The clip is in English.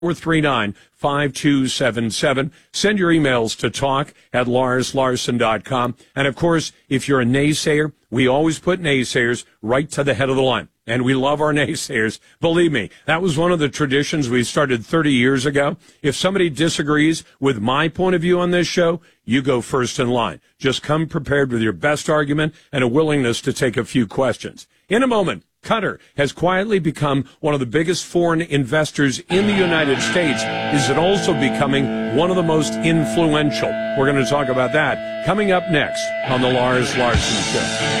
439-5277. Send your emails to talk@larslarson.com. And, of course, if you're a naysayer, we always put naysayers right to the head of the line. And we love our naysayers. Believe me, that was one of the traditions we started 30 years ago. If somebody disagrees with my point of view on this show, you go first in line. Just come prepared with your best argument and a willingness to take a few questions. In a moment, Qatar has quietly become one of the biggest foreign investors in the United States. Is it also becoming one of the most influential? We're going to talk about that coming up next on The Lars Larson Show.